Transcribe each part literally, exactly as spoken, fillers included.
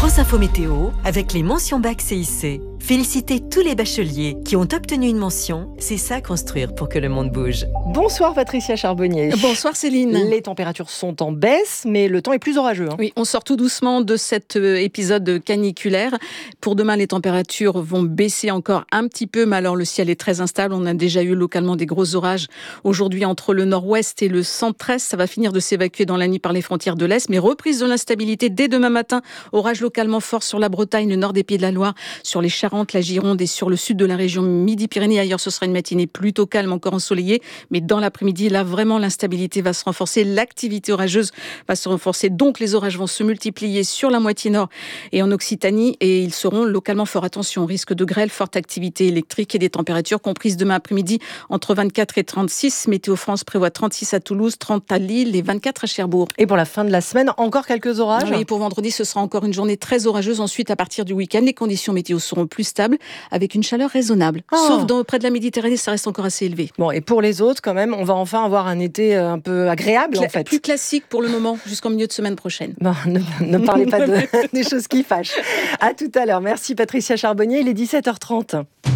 France Info Météo avec les mentions bac C I C. Félicitez tous les bacheliers qui ont obtenu une mention. C'est ça construire pour que le monde bouge. Bonsoir Patricia Charbonnier. Bonsoir Céline. Les températures sont en baisse, mais le temps est plus orageux. Hein. Oui, on sort tout doucement de cet épisode caniculaire. Pour demain, les températures vont baisser encore un petit peu, mais alors le ciel est très instable. On a déjà eu localement des gros orages aujourd'hui entre le nord-ouest et le centre-est. Ça va finir de s'évacuer dans la nuit par les frontières de l'Est, mais reprise de l'instabilité dès demain matin. Orage localement fort sur la Bretagne, le nord des Pieds de la Loire, sur les Charentes, la Gironde et sur le sud de la région Midi-Pyrénées. Ailleurs, ce sera une matinée plutôt calme, encore ensoleillée. Mais dans l'après-midi, là, vraiment, l'instabilité va se renforcer. L'activité orageuse va se renforcer. Donc, les orages vont se multiplier sur la moitié nord et en Occitanie. Et ils seront localement forts. Attention, risque de grêle, forte activité électrique et des températures comprises demain après-midi entre vingt-quatre et trente-six. Météo France prévoit trente-six à Toulouse, trente à Lille et vingt-quatre à Cherbourg. Et pour la fin de la semaine, encore quelques orages. Oui, pour vendredi, ce sera encore une journée très orageuse. Ensuite, à partir du week-end, les conditions météo seront plus stables avec une chaleur raisonnable. Oh. Sauf dans, près de la Méditerranée, ça reste encore assez élevé. Bon, et pour les autres, quand même, on va enfin avoir un été un peu agréable, Cla- en fait. Plus classique pour le moment, jusqu'en milieu de semaine prochaine. Bon, ne, ne parlez pas de, des choses qui fâchent. À tout à l'heure. Merci Patricia Charbonnier. Il est dix-sept heures trente.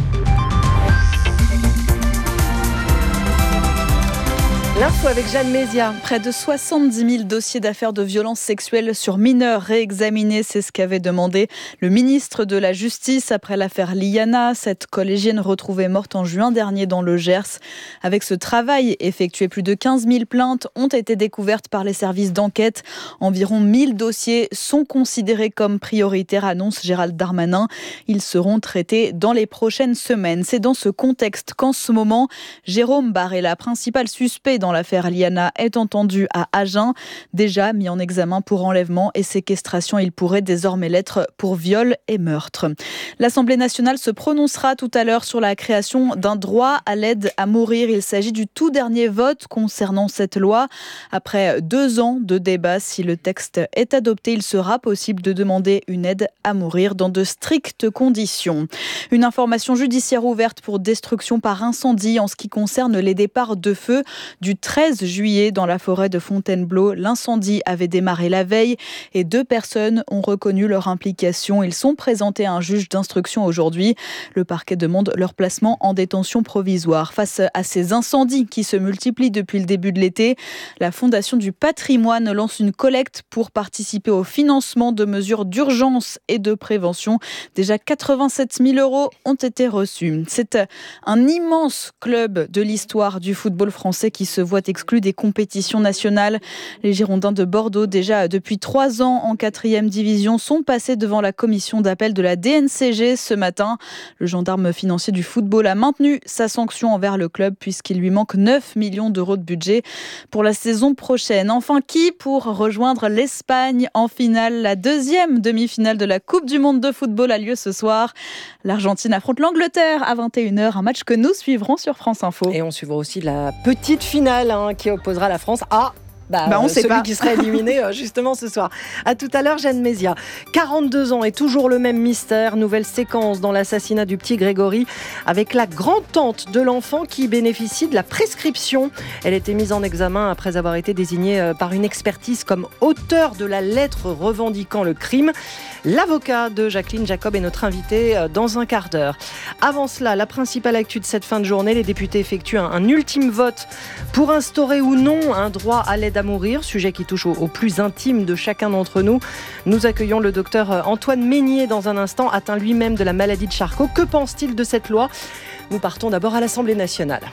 L'info avec Jeanne Mézia. Près de soixante-dix mille dossiers d'affaires de violences sexuelles sur mineurs réexaminés, c'est ce qu'avait demandé le ministre de la Justice après l'affaire Liana, cette collégienne retrouvée morte en juin dernier dans le Gers. Avec ce travail effectué, plus de quinze mille plaintes ont été découvertes par les services d'enquête. Environ mille dossiers sont considérés comme prioritaires, annonce Gérald Darmanin. Ils seront traités dans les prochaines semaines. C'est dans ce contexte qu'en ce moment, Jérôme Barrella, principal suspect dans l'affaire Liana, est entendu à Agen. Déjà mis en examen pour enlèvement et séquestration, il pourrait désormais l'être pour viol et meurtre. L'Assemblée nationale se prononcera tout à l'heure sur la création d'un droit à l'aide à mourir. Il s'agit du tout dernier vote concernant cette loi. Après deux ans de débat, si le texte est adopté, il sera possible de demander une aide à mourir dans de strictes conditions. Une information judiciaire ouverte pour destruction par incendie en ce qui concerne les départs de feu du treize juillet dans la forêt de Fontainebleau. L'incendie avait démarré la veille et deux personnes ont reconnu leur implication. Ils sont présentés à un juge d'instruction aujourd'hui. Le parquet demande leur placement en détention provisoire. Face à ces incendies qui se multiplient depuis le début de l'été, la Fondation du patrimoine lance une collecte pour participer au financement de mesures d'urgence et de prévention. Déjà quatre-vingt-sept mille euros ont été reçus. C'est un immense club de l'histoire du football français qui se voit exclu des compétitions nationales. Les Girondins de Bordeaux, déjà depuis trois ans en quatrième division, sont passés devant la commission d'appel de la D N C G ce matin. Le gendarme financier du football a maintenu sa sanction envers le club puisqu'il lui manque neuf millions d'euros de budget pour la saison prochaine. Enfin, qui pour rejoindre l'Espagne en finale? La deuxième demi-finale de la Coupe du Monde de football a lieu ce soir. L'Argentine affronte l'Angleterre à vingt et une heures, un match que nous suivrons sur France Info. Et on suivra aussi la petite finale hein, qui opposera la France à... Bah, bah on euh, sait celui pas. qui sera éliminé euh, justement ce soir. À tout à l'heure, Jeanne Mézia. quarante-deux ans et toujours le même mystère. Nouvelle séquence dans l'assassinat du petit Grégory avec la grand-tante de l'enfant qui bénéficie de la prescription. Elle était mise en examen après avoir été désignée euh, par une expertise comme auteur de la lettre revendiquant le crime. L'avocat de Jacqueline Jacob est notre invité euh, dans un quart d'heure. Avant cela, la principale actu de cette fin de journée, les députés effectuent un, un ultime vote pour instaurer ou non un droit à l'aide à mourir, sujet qui touche au, au plus intime de chacun d'entre nous. Nous accueillons le docteur Antoine Meignier dans un instant, atteint lui-même de la maladie de Charcot. Que pense-t-il de cette loi ? Nous partons d'abord à l'Assemblée nationale.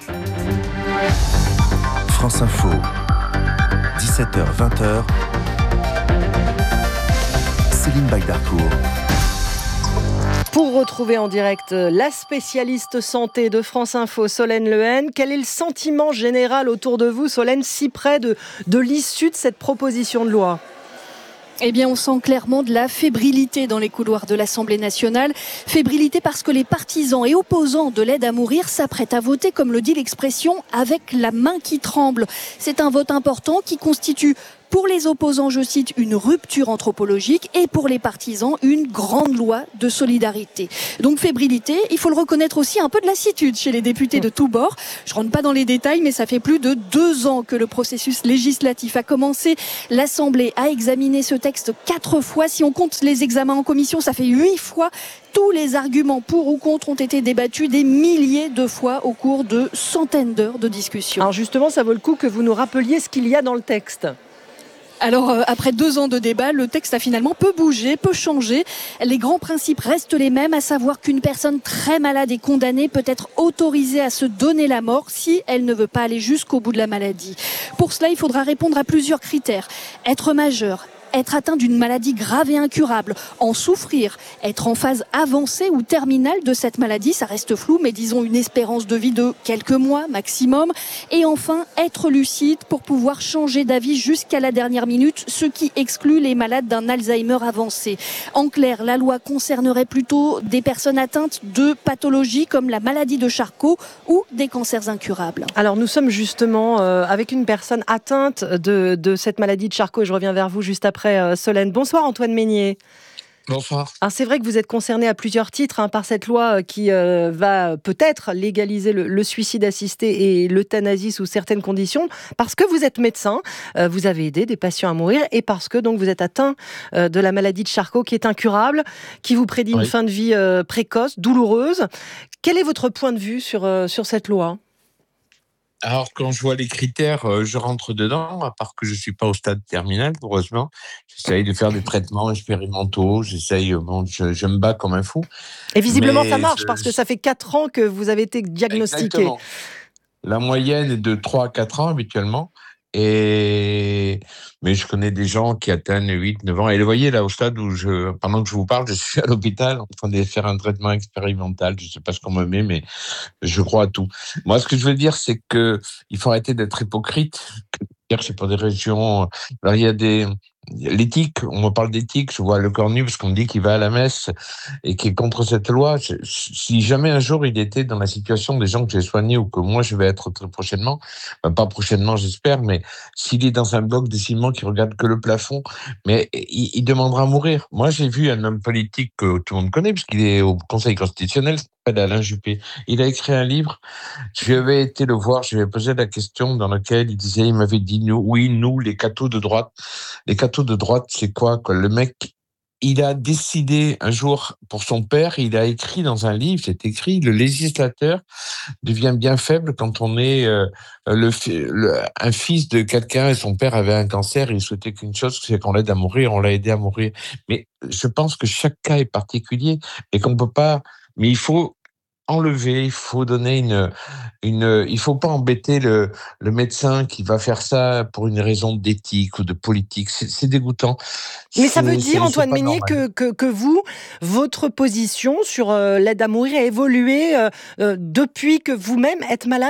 France Info, dix-sept heures vingt. Céline Bagdarcourt. Pour retrouver en direct la spécialiste santé de France Info, Solène Lehen, quel est le sentiment général autour de vous, Solène, si près de, de l'issue de cette proposition de loi ? Eh bien, on sent clairement de la fébrilité dans les couloirs de l'Assemblée nationale. Fébrilité parce que les partisans et opposants de l'aide à mourir s'apprêtent à voter, comme le dit l'expression, avec la main qui tremble. C'est un vote important qui constitue Pour les opposants, je cite, une rupture anthropologique et pour les partisans, une grande loi de solidarité. Donc fébrilité, il faut le reconnaître aussi, un peu de lassitude chez les députés de tous bords. Je rentre pas dans les détails, mais ça fait plus de deux ans que le processus législatif a commencé. L'Assemblée a examiné ce texte quatre fois. Si on compte les examens en commission, ça fait huit fois. Tous les arguments pour ou contre ont été débattus des milliers de fois au cours de centaines d'heures de discussion. Alors justement, ça vaut le coup que vous nous rappeliez ce qu'il y a dans le texte. Alors, euh, après deux ans de débat, le texte a finalement peu bougé, peu changé. Les grands principes restent les mêmes, à savoir qu'une personne très malade et condamnée peut être autorisée à se donner la mort si elle ne veut pas aller jusqu'au bout de la maladie. Pour cela, il faudra répondre à plusieurs critères. Être majeur, être atteint d'une maladie grave et incurable, en souffrir, être en phase avancée ou terminale de cette maladie, ça reste flou, mais disons une espérance de vie de quelques mois maximum. Et enfin, être lucide pour pouvoir changer d'avis jusqu'à la dernière minute, ce qui exclut les malades d'un Alzheimer avancé. En clair, la loi concernerait plutôt des personnes atteintes de pathologies comme la maladie de Charcot ou des cancers incurables. Alors nous sommes justement euh, avec une personne atteinte de, de cette maladie de Charcot et je reviens vers vous juste après. Après, euh, Solène. Bonsoir Antoine Meignier. Bonsoir. Alors c'est vrai que vous êtes concerné à plusieurs titres hein, par cette loi qui euh, va peut-être légaliser le, le suicide assisté et l'euthanasie sous certaines conditions, parce que vous êtes médecin, euh, vous avez aidé des patients à mourir et parce que donc vous êtes atteint euh, de la maladie de Charcot qui est incurable, qui vous prédit oui. une fin de vie euh, précoce, douloureuse. Quel est votre point de vue sur, euh, sur cette loi ? Alors, quand je vois les critères, euh, je rentre dedans, à part que je ne suis pas au stade terminal, heureusement. J'essaye de faire des traitements expérimentaux, j'essaye, bon, je, je me bats comme un fou. Et visiblement, mais ça marche, je, parce que ça fait quatre ans que vous avez été diagnostiqué. Exactement. La moyenne est de trois à quatre ans habituellement. Et mais je connais des gens qui atteignent huit, neuf ans. Et vous voyez, là, au stade où je, pendant que je vous parle, je suis à l'hôpital en train de faire un traitement expérimental. Je ne sais pas ce qu'on me met, mais je crois à tout. Moi, ce que je veux dire, c'est que il faut arrêter d'être hypocrite. C'est pour des régions. Alors, il y a des. L'éthique, on me parle d'éthique, je vois le cornu parce qu'on me dit qu'il va à la messe et qu'il est contre cette loi. Si jamais un jour il était dans la situation des gens que j'ai soignés ou que moi je vais être très prochainement, ben pas prochainement j'espère, mais s'il est dans un bloc de ciment qui regarde que le plafond, mais il, il demandera à mourir. Moi j'ai vu un homme politique que tout le monde connaît puisqu'il est au Conseil constitutionnel, Alain Juppé. Il a écrit un livre. Je avais été le voir, je lui ai posé la question dans laquelle il disait, il m'avait dit, nous, oui, nous, les cathos de droite. Les cathos de droite, c'est quoi, quoi? Le mec, il a décidé un jour pour son père, il a écrit dans un livre, c'est écrit, le législateur devient bien faible quand on est euh, le, le, un fils de quelqu'un et son père avait un cancer, et il souhaitait qu'une chose, c'est qu'on l'aide à mourir, on l'a aidé à mourir. Mais je pense que chaque cas est particulier et qu'on ne peut pas, mais il faut enlever, il faut donner une, une, il faut pas embêter le, le médecin qui va faire ça pour une raison d'éthique ou de politique. C'est, c'est dégoûtant. Mais ça veut dire, Antoine Meignier, que, que, que vous, votre position sur euh, l'aide à mourir a évolué euh, euh, depuis que vous-même êtes malade ?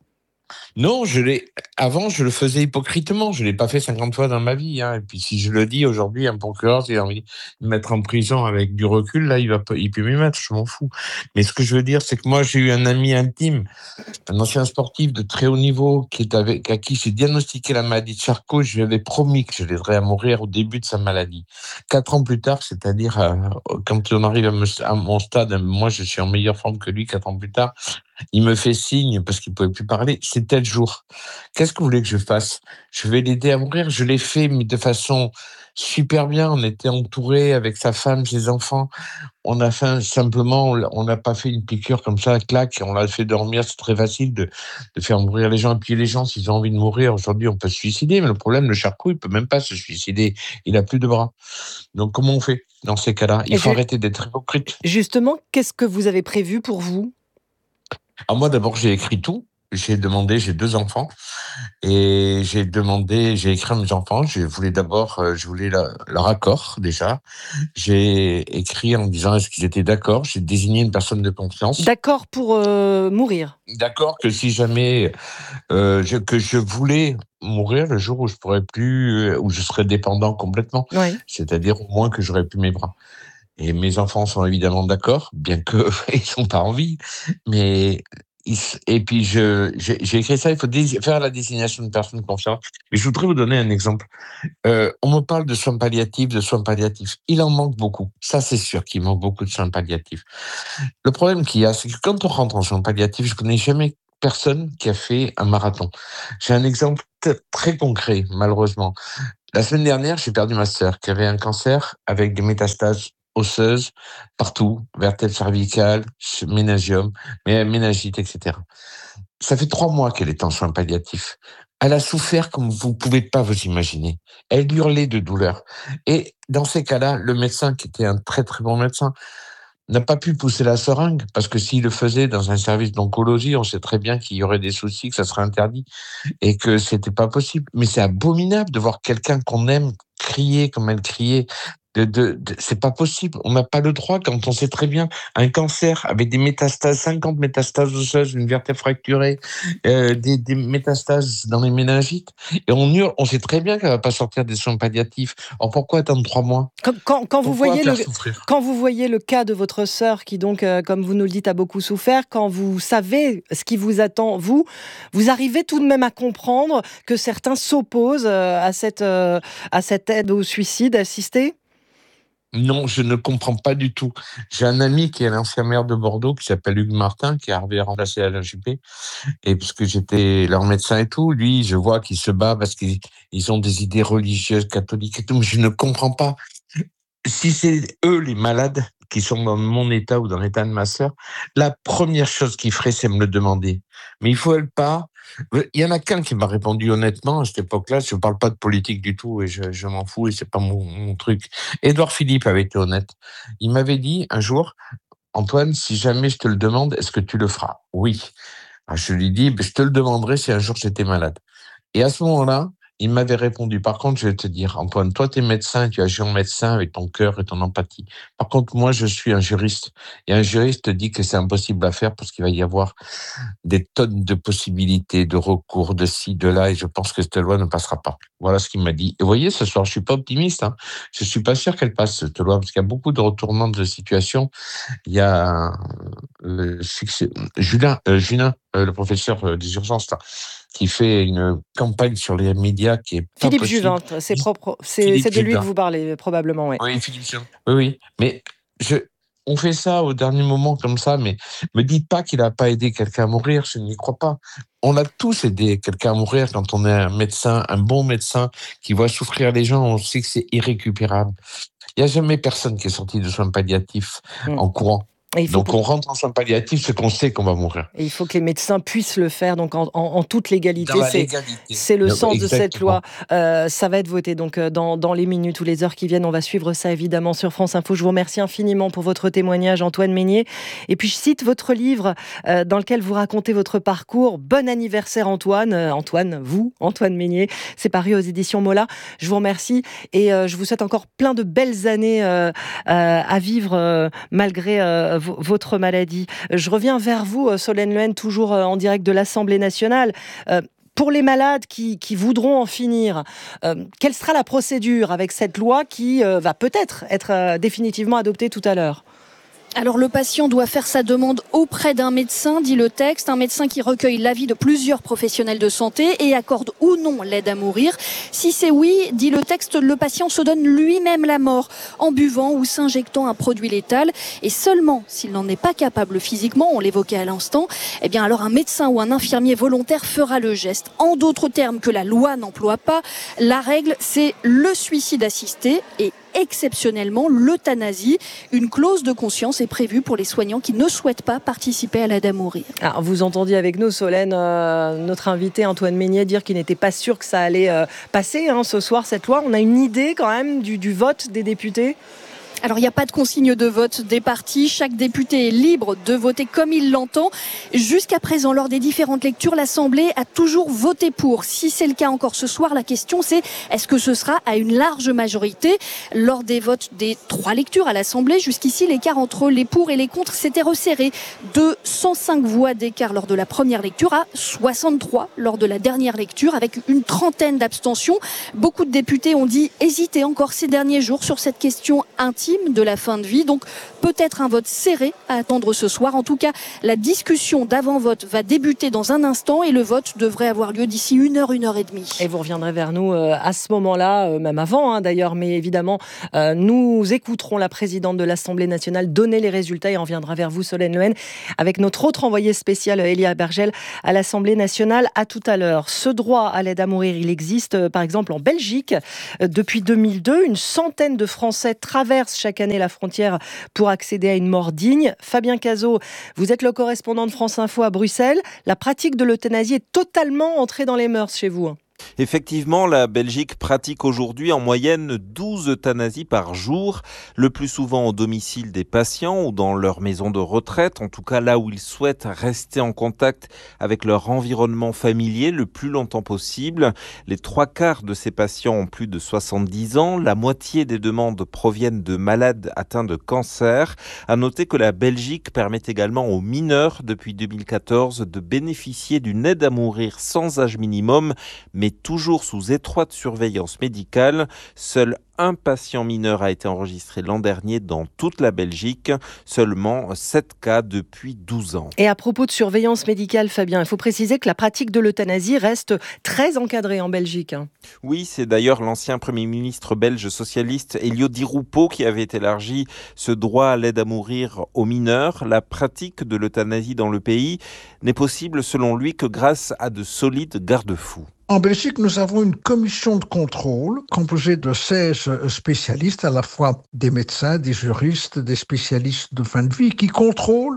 Non, je l'ai. Avant, je le faisais hypocritement. Je l'ai pas fait cinquante fois dans ma vie. Hein. Et puis, si je le dis aujourd'hui, un procureur, s'il a envie de me mettre en prison avec du recul, là, il va, il peut m'y mettre. Je m'en fous. Mais ce que je veux dire, c'est que moi, j'ai eu un ami intime, un ancien sportif de très haut niveau, qui est avec, à qui j'ai diagnostiqué la maladie de Charcot. Je lui avais promis que je l'aiderais à mourir au début de sa maladie. Quatre ans plus tard, c'est-à-dire euh, quand on arrive à, me, à mon stade, moi, je suis en meilleure forme que lui. Quatre ans plus tard, il me fait signe parce qu'il pouvait plus parler. C'est tel jour. Qu'est-ce que vous voulez que je fasse ? Je vais l'aider à mourir. Je l'ai fait, mais de façon super bien. On était entourés avec sa femme, ses enfants. On a fait simplement, on n'a pas fait une piqûre comme ça, clac, on l'a fait dormir. C'est très facile de, de faire mourir les gens. Et puis les gens, s'ils ont envie de mourir, aujourd'hui, on peut se suicider. Mais le problème, le Charcot, il peut même pas se suicider. Il a plus de bras. Donc comment on fait dans ces cas-là ? Il Et faut je... arrêter d'être hypocrite. Justement, qu'est-ce que vous avez prévu pour vous ? Alors moi, d'abord, j'ai écrit tout. J'ai demandé, j'ai deux enfants, et j'ai demandé, j'ai écrit à mes enfants, je voulais d'abord, je voulais leur, leur accord, déjà. J'ai écrit en disant est-ce qu'ils étaient d'accord, j'ai désigné une personne de confiance. D'accord pour euh, mourir. D'accord que si jamais, euh, je, que je voulais mourir le jour où je pourrais plus, où je serais dépendant complètement. Oui. C'est-à-dire au moins que j'aurais plus mes bras. Et mes enfants sont évidemment d'accord, bien qu'ils n'ont pas envie, mais Et puis, je, j'ai, j'ai écrit ça, il faut dé- faire la désignation de personnes confiantes. Mais je voudrais vous donner un exemple. Euh, on me parle de soins palliatifs, de soins palliatifs. Il en manque beaucoup. Ça, c'est sûr qu'il manque beaucoup de soins palliatifs. Le problème qu'il y a, c'est que quand on rentre en soins palliatifs, je connais jamais personne qui a fait un marathon. J'ai un exemple t- très concret, malheureusement. La semaine dernière, j'ai perdu ma sœur qui avait un cancer avec des métastases osseuses partout, vertèbre cervicale, méningium, mé- méningite, et cetera. Ça fait trois mois qu'elle est en soins palliatifs. Elle a souffert comme vous pouvez pas vous imaginer. Elle hurlait de douleur. Et dans ces cas-là, le médecin, qui était un très très bon médecin, n'a pas pu pousser la seringue, parce que s'il le faisait dans un service d'oncologie, on sait très bien qu'il y aurait des soucis, que ça serait interdit, et que c'était pas possible. Mais c'est abominable de voir quelqu'un qu'on aime crier comme elle criait. De, de, de- c'est pas possible. On n'a pas le droit, quand on sait très bien un cancer avec des métastases, cinquante métastases osseuses, une vertèbre fracturée, euh, des, des métastases dans les méningites, et on hurle, on sait très bien qu'elle va pas sortir des soins palliatifs. Alors pourquoi attendre trois mois? Quand, quand, quand vous Pourquoi voyez faire le, souffrir? quand vous voyez le cas de votre sœur qui donc, euh, comme vous nous le dites, a beaucoup souffert, quand vous savez ce qui vous attend, vous, vous arrivez tout de même à comprendre que certains s'opposent euh, à cette, euh, à cette aide au suicide assisté? Non, je ne comprends pas du tout. J'ai un ami qui est l'ancien maire de Bordeaux, qui s'appelle Hugues Martin, qui est arrivé à remplacer Alain Juppé. Et puisque j'étais leur médecin et tout, lui, je vois qu'il se bat parce qu'ils ils ont des idées religieuses, catholiques et tout, mais je ne comprends pas. Si c'est eux les malades qui sont dans mon état ou dans l'état de ma sœur, la première chose qu'ils feraient, c'est me le demander. Mais il faut elle pas. Il y en a qu'un qui m'a répondu honnêtement à cette époque-là. Je ne parle pas de politique du tout et je, je m'en fous et c'est pas mon, mon truc. Édouard Philippe avait été honnête. Il m'avait dit un jour, Antoine, si jamais je te le demande, est-ce que tu le feras? Oui. Alors, je lui dis, ben, je te le demanderai si un jour j'étais malade. Et à ce moment-là, il m'avait répondu, par contre, je vais te dire, Antoine, toi, tu es médecin, tu agis en médecin avec ton cœur et ton empathie. Par contre, moi, je suis un juriste. Et un juriste te dit que c'est impossible à faire parce qu'il va y avoir des tonnes de possibilités, de recours, de ci, de là, et je pense que cette loi ne passera pas. Voilà ce qu'il m'a dit. Et vous voyez, ce soir, je suis pas optimiste, hein. Je suis pas sûr qu'elle passe, cette loi, parce qu'il y a beaucoup de retournements de situation. Il y a euh, succès- Julien, euh, Julien euh, le professeur euh, des urgences, là, qui fait une campagne sur les médias qui est pas Philippe possible. Juvin, c'est propre, c'est Philippe c'est de lui Juvin. que vous parlez probablement, oui. Oui, Philippe Juvin. Oui, oui. Mais je, on fait ça au dernier moment comme ça, mais me dites pas qu'il a pas aidé quelqu'un à mourir, je n'y crois pas. On a tous aidé quelqu'un à mourir quand on est un médecin, un bon médecin qui voit souffrir les gens, on sait que c'est irrécupérable. Il n'y a jamais personne qui est sorti de soins palliatifs Mm. en courant. Et il faut Donc pour- on rentre en soins palliatifs, c'est qu'on sait qu'on va mourir. Et il faut que les médecins puissent le faire, donc en, en- en toute légalité. Dans la C'est- légalité. C'est le Non, sens de cette exactement. loi. Euh, ça va être voté donc euh, dans, dans les minutes ou les heures qui viennent. On va suivre ça évidemment sur France Info. Je vous remercie infiniment pour votre témoignage, Antoine Meignier. Et puis je cite votre livre euh, dans lequel vous racontez votre parcours. Bon anniversaire Antoine. Euh, Antoine, vous, Antoine Meignier. C'est paru aux éditions Mola. Je vous remercie et euh, je vous souhaite encore plein de belles années euh, euh, à vivre euh, malgré euh, v- votre maladie. Je reviens vers vous, euh, Solène Lehen, toujours euh, en direct de l'Assemblée nationale. Euh, Pour les malades qui, qui voudront en finir, euh, quelle sera la procédure avec cette loi qui euh, va peut-être être euh, définitivement adoptée tout à l'heure ? Alors le patient doit faire sa demande auprès d'un médecin, dit le texte, un médecin qui recueille l'avis de plusieurs professionnels de santé et accorde ou non l'aide à mourir. Si c'est oui, dit le texte, le patient se donne lui-même la mort en buvant ou s'injectant un produit létal. Et seulement s'il n'en est pas capable physiquement, on l'évoquait à l'instant, eh bien alors un médecin ou un infirmier volontaire fera le geste. En d'autres termes que la loi n'emploie pas, la règle c'est le suicide assisté et exceptionnellement l'euthanasie. Une clause de conscience est prévue pour les soignants qui ne souhaitent pas participer à l'aide à mourir. Alors, vous entendiez avec nous, Solène, euh, notre invité Antoine Meignier dire qu'il n'était pas sûr que ça allait euh, passer hein, ce soir, cette loi. On a une idée quand même du, du vote des députés ? Alors il n'y a pas de consigne de vote des partis, chaque député est libre de voter comme il l'entend. Jusqu'à présent, lors des différentes lectures, l'Assemblée a toujours voté pour. Si c'est le cas encore ce soir, la question c'est est-ce que ce sera à une large majorité ? Lors des votes des trois lectures à l'Assemblée, jusqu'ici l'écart entre les pour et les contre s'était resserré de cent cinq voix d'écart lors de la première lecture à soixante-trois lors de la dernière lecture, avec une trentaine d'abstentions. Beaucoup de députés ont dit hésiter encore ces derniers jours sur cette question intime. légitime de la fin de vie. Donc peut-être un vote serré à attendre ce soir. En tout cas, la discussion d'avant-vote va débuter dans un instant et le vote devrait avoir lieu d'ici une heure, une heure et demie. Et vous reviendrez vers nous euh, à ce moment-là, euh, même avant hein, d'ailleurs, mais évidemment, euh, nous écouterons la présidente de l'Assemblée nationale donner les résultats et on reviendra vers vous, Solène Lehen, avec notre autre envoyée spéciale, Elia Bergel, à l'Assemblée nationale. À tout à l'heure. Ce droit à l'aide à mourir, il existe euh, par exemple en Belgique. Euh, depuis deux mille deux, une centaine de Français traversent chaque année la frontière pour accéder à une mort digne. Fabien Cazot, vous êtes le correspondant de France Info à Bruxelles. La pratique de l'euthanasie est totalement entrée dans les mœurs chez vous. Effectivement, la Belgique pratique aujourd'hui en moyenne douze euthanasies par jour, le plus souvent au domicile des patients ou dans leur maison de retraite, en tout cas là où ils souhaitent rester en contact avec leur environnement familier le plus longtemps possible. Les trois quarts de ces patients ont plus de soixante-dix ans, la moitié des demandes proviennent de malades atteints de cancer. À noter que la Belgique permet également aux mineurs depuis deux mille quatorze de bénéficier d'une aide à mourir sans âge minimum, mais toujours sous étroite surveillance médicale. Seul un patient mineur a été enregistré l'an dernier dans toute la Belgique, seulement sept cas depuis douze ans. Et à propos de surveillance médicale, Fabien, il faut préciser que la pratique de l'euthanasie reste très encadrée en Belgique. Oui, c'est d'ailleurs l'ancien Premier ministre belge socialiste Elio Di Rupo qui avait élargi ce droit à l'aide à mourir aux mineurs. La pratique de l'euthanasie dans le pays n'est possible selon lui que grâce à de solides garde-fous. En Belgique, nous avons une commission de contrôle composée de seize spécialistes, à la fois des médecins, des juristes, des spécialistes de fin de vie, qui contrôlent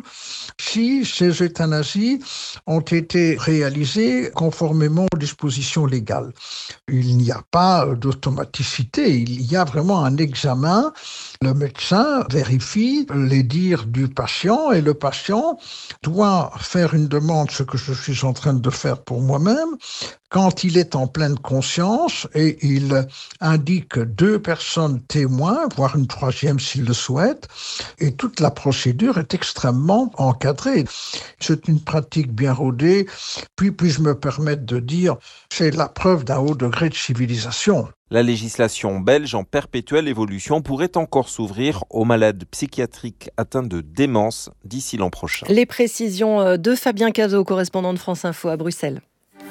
si ces euthanasies ont été réalisées conformément aux dispositions légales. Il n'y a pas d'automaticité, il y a vraiment un examen. Le médecin vérifie les dires du patient et le patient doit faire une demande, ce que je suis en train de faire pour moi-même, quand il est en pleine conscience et il indique deux personnes témoins, voire une troisième s'il le souhaite, et toute la procédure est extrêmement encadrée. C'est une pratique bien rodée, puis puis-je me permettre de dire, c'est la preuve d'un haut degré de civilisation. La législation belge en perpétuelle évolution pourrait encore s'ouvrir aux malades psychiatriques atteints de démence d'ici l'an prochain. Les précisions de Fabien Cazot, correspondant de France Info à Bruxelles.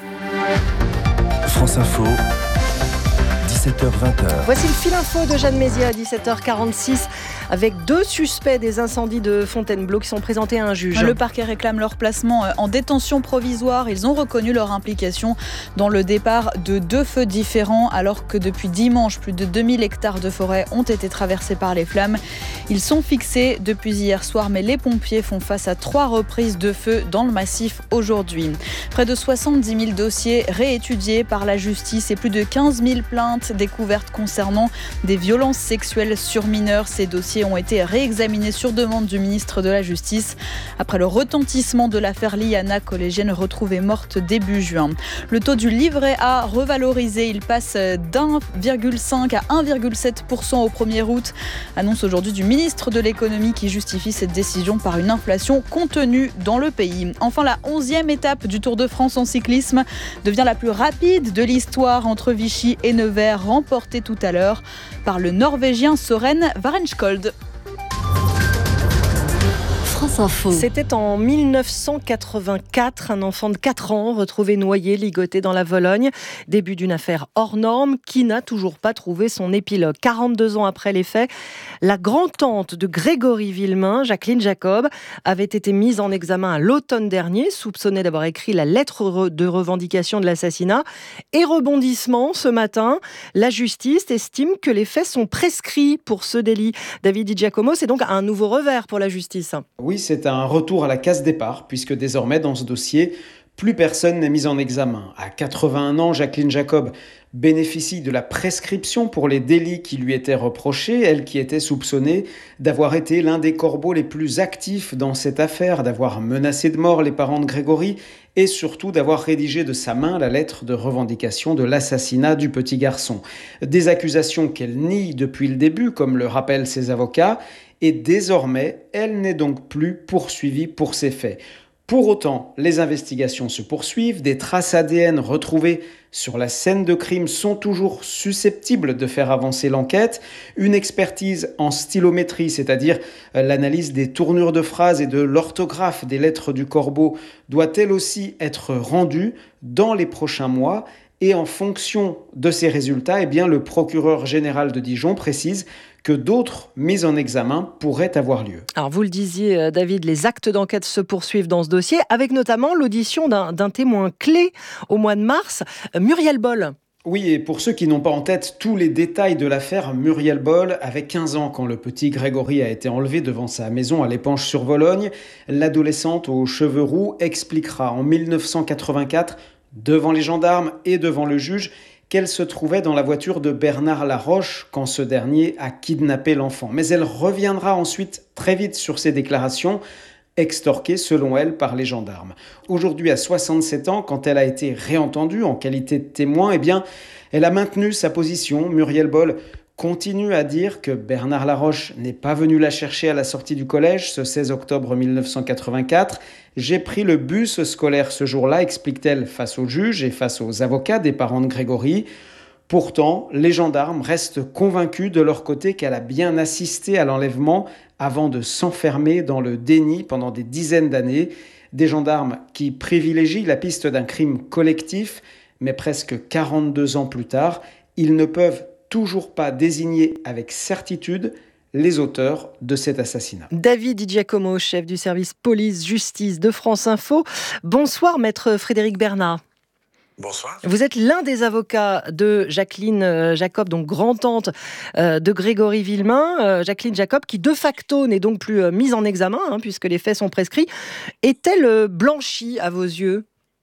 France Info, dix-sept heures vingt. Voici le fil info de Jeanne Mézia à dix-sept heures quarante-six avec deux suspects des incendies de Fontainebleau qui sont présentés à un juge. Le parquet réclame leur placement en détention provisoire. Ils ont reconnu leur implication dans le départ de deux feux différents alors que depuis dimanche, plus de deux mille hectares de forêt ont été traversés par les flammes. Ils sont fixés depuis hier soir, mais les pompiers font face à trois reprises de feu dans le massif aujourd'hui. Près de soixante-dix mille dossiers réétudiés par la justice et plus de quinze mille plaintes découvertes concernant des violences sexuelles sur mineurs. Ces dossiers ont été réexaminés sur demande du ministre de la Justice après le retentissement de l'affaire Liana, collégienne retrouvée morte début juin. Le taux du livret A revalorisé, il passe d'un virgule cinq à un virgule sept pour cent au premier août. Annonce aujourd'hui du ministre de l'économie qui justifie cette décision par une inflation contenue dans le pays. Enfin, la onzième étape du Tour de France en cyclisme devient la plus rapide de l'histoire entre Vichy et Nevers, remportée tout à l'heure par le Norvégien Søren Varenskold. France Info. C'était en mille neuf cent quatre-vingt-quatre, un enfant de quatre ans retrouvé noyé, ligoté dans la Vologne. Début d'une affaire hors norme qui n'a toujours pas trouvé son épilogue. quarante-deux ans après les faits, la grand-tante de Grégory Villemain, Jacqueline Jacob, avait été mise en examen à l'automne dernier, soupçonnée d'avoir écrit la lettre de revendication de l'assassinat. Et rebondissement, ce matin, la justice estime que les faits sont prescrits pour ce délit. David Di Giacomo, c'est donc un nouveau revers pour la justice. Oui, c'est un retour à la case départ, puisque désormais, dans ce dossier, plus personne n'est mis en examen. À quatre-vingt-un ans, Jacqueline Jacob bénéficie de la prescription pour les délits qui lui étaient reprochés, elle qui était soupçonnée d'avoir été l'un des corbeaux les plus actifs dans cette affaire, d'avoir menacé de mort les parents de Grégory et surtout d'avoir rédigé de sa main la lettre de revendication de l'assassinat du petit garçon. Des accusations qu'elle nie depuis le début, comme le rappellent ses avocats, et désormais, elle n'est donc plus poursuivie pour ces faits. Pour autant, les investigations se poursuivent, des traces A D N retrouvées sur la scène de crime sont toujours susceptibles de faire avancer l'enquête. Une expertise en stylométrie, c'est-à-dire l'analyse des tournures de phrases et de l'orthographe des lettres du corbeau, doit elle aussi être rendue dans les prochains mois. Et en fonction de ces résultats, eh bien, le procureur général de Dijon précise que d'autres mises en examen pourraient avoir lieu. Alors vous le disiez, David, les actes d'enquête se poursuivent dans ce dossier, avec notamment l'audition d'un, d'un témoin clé au mois de mars, Muriel Boll. Oui, et pour ceux qui n'ont pas en tête tous les détails de l'affaire, Muriel Boll avait quinze ans quand le petit Grégory a été enlevé devant sa maison à l'Épanche-sur-Vologne. L'adolescente aux cheveux roux expliquera en dix-neuf cent quatre-vingt-quatre, devant les gendarmes et devant le juge, qu'elle se trouvait dans la voiture de Bernard Laroche quand ce dernier a kidnappé l'enfant. Mais elle reviendra ensuite très vite sur ses déclarations, extorquées selon elle par les gendarmes. Aujourd'hui, à soixante-sept ans, quand elle a été réentendue en qualité de témoin, eh bien, elle a maintenu sa position. Muriel Boll continue à dire que Bernard Laroche n'est pas venu la chercher à la sortie du collège ce seize octobre dix-neuf cent quatre-vingt-quatre. J'ai pris le bus scolaire ce jour-là, explique-t-elle face au juge et face aux avocats des parents de Grégory. Pourtant, les gendarmes restent convaincus de leur côté qu'elle a bien assisté à l'enlèvement avant de s'enfermer dans le déni pendant des dizaines d'années. Des gendarmes qui privilégient la piste d'un crime collectif, mais presque quarante-deux ans plus tard, ils ne peuvent toujours pas désigner avec certitude les auteurs de cet assassinat. David Di Giacomo, chef du service police-justice de France Info. Bonsoir, maître Frédéric Bernat. Bonsoir. Vous êtes l'un des avocats de Jacqueline Jacob, donc grand-tante de Grégory Villemain. Jacqueline Jacob, qui de facto n'est donc plus mise en examen, hein, puisque les faits sont prescrits. Est-elle blanchie à vos yeux ?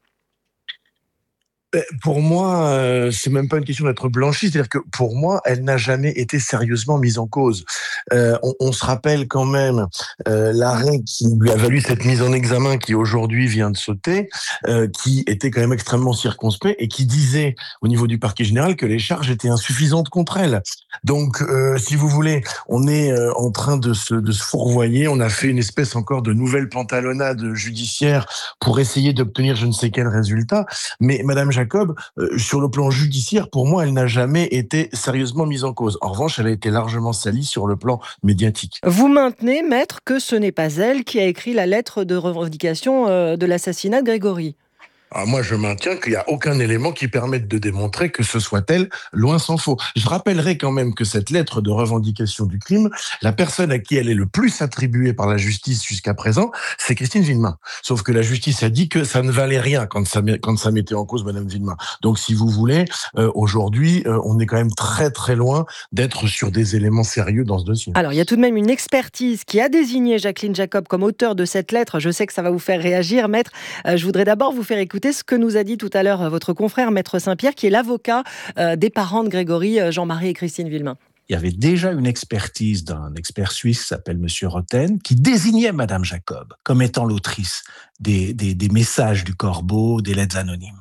Pour moi, euh, c'est même pas une question d'être blanchie, c'est-à-dire que pour moi, elle n'a jamais été sérieusement mise en cause. Euh, on, on se rappelle quand même euh, l'arrêt qui lui a valu cette mise en examen qui aujourd'hui vient de sauter, euh, qui était quand même extrêmement circonspect et qui disait au niveau du parquet général que les charges étaient insuffisantes contre elle. Donc, euh, si vous voulez, on est euh, en train de se, de se fourvoyer. On a fait une espèce encore de nouvelle pantalonnade judiciaire pour essayer d'obtenir je ne sais quel résultat. Mais Madame Jacob, euh, sur le plan judiciaire, pour moi, elle n'a jamais été sérieusement mise en cause. En revanche, elle a été largement salie sur le plan médiatique. Vous maintenez, maître, que ce n'est pas elle qui a écrit la lettre de revendication euh, de l'assassinat de Grégory ? Alors moi, je maintiens qu'il n'y a aucun élément qui permette de démontrer que ce soit elle, loin s'en faut. Je rappellerai quand même que cette lettre de revendication du crime, la personne à qui elle est le plus attribuée par la justice jusqu'à présent, c'est Christine Villemain. Sauf que la justice a dit que ça ne valait rien quand ça, quand ça mettait en cause Madame Villemain. Donc, si vous voulez, euh, aujourd'hui, euh, on est quand même très très loin d'être sur des éléments sérieux dans ce dossier. Alors, il y a tout de même une expertise qui a désigné Jacqueline Jacob comme auteur de cette lettre. Je sais que ça va vous faire réagir, maître. Euh, je voudrais d'abord vous faire écouter ce que nous a dit tout à l'heure votre confrère, maître Saint-Pierre, qui est l'avocat euh, des parents de Grégory, Jean-Marie et Christine Villemain. Il y avait déjà une expertise d'un expert suisse qui s'appelle Monsieur Roten, qui désignait Madame Jacob comme étant l'autrice des, des, des messages du corbeau, des lettres anonymes.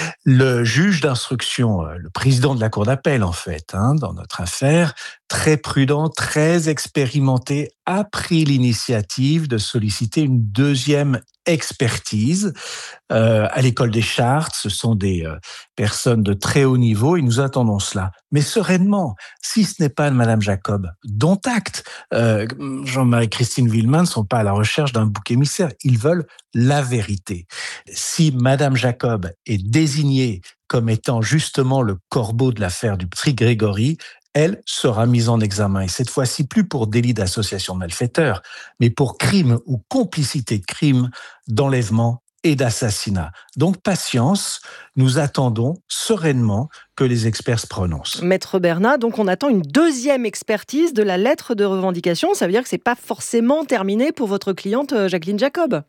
Le juge d'instruction, le président de la cour d'appel en fait, hein, dans notre affaire, très prudent, très expérimenté, a pris l'initiative de solliciter une deuxième expertise euh, à l'école des Chartes. Ce sont des euh, personnes de très haut niveau et nous attendons cela. Mais sereinement, si ce n'est pas Madame Jacob, dont acte, euh, Jean-Marie et Christine Villemain ne sont pas à la recherche d'un bouc émissaire. Ils veulent la vérité. Si Madame Jacob est désignée comme étant justement le corbeau de l'affaire du petit Grégory, elle sera mise en examen. Et cette fois-ci, plus pour délit d'association de malfaiteurs, mais pour crime ou complicité de crime, d'enlèvement et d'assassinat. Donc, patience, nous attendons sereinement que les experts se prononcent. Maître Bernat, donc on attend une deuxième expertise de la lettre de revendication. Ça veut dire que ce n'est pas forcément terminé pour votre cliente Jacqueline Jacob.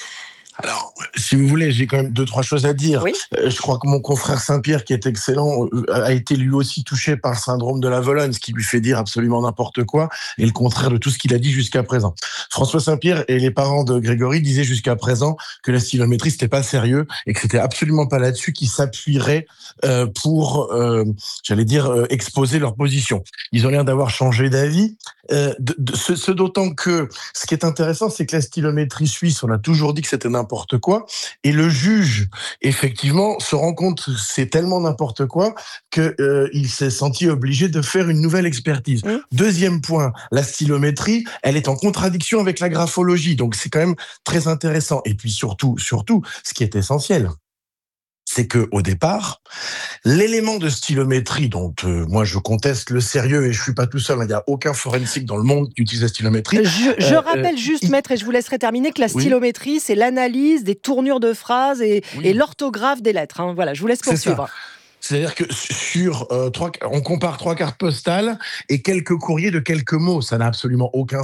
Alors, si vous voulez, j'ai quand même deux, trois choses à dire. Oui. Euh, je crois que mon confrère Saint-Pierre, qui est excellent, euh, a été lui aussi touché par le syndrome de la Vologne, ce qui lui fait dire absolument n'importe quoi, et le contraire de tout ce qu'il a dit jusqu'à présent. François Saint-Pierre et les parents de Grégory disaient jusqu'à présent que la stylométrie, c'était pas sérieux, et que c'était absolument pas là-dessus qu'ils s'appuieraient euh, pour, euh, j'allais dire, euh, exposer leur position. Ils ont l'air d'avoir changé d'avis. Euh, de, de, ce, ce d'autant que, ce qui est intéressant, c'est que la stylométrie suisse, on a toujours dit que c'était n'importe n'importe quoi. Et le juge, effectivement, se rend compte que c'est tellement n'importe quoi qu'il euh, s'est senti obligé de faire une nouvelle expertise. Mmh. Deuxième point, la stylométrie, elle est en contradiction avec la graphologie. Donc, c'est quand même très intéressant. Et puis surtout, surtout, ce qui est essentiel, c'est que au départ, l'élément de stylométrie dont euh, moi je conteste le sérieux et je suis pas tout seul, il hein, n'y a aucun forensique dans le monde qui utilise la stylométrie. Je, je euh, rappelle euh, juste, il... maître, et je vous laisserai terminer, que la stylométrie, oui. c'est l'analyse des tournures de phrases et, oui. et l'orthographe des lettres. Hein. Voilà, je vous laisse poursuivre. C'est-à-dire que sur euh, trois, on compare trois cartes postales et quelques courriers de quelques mots. Ça n'a absolument aucun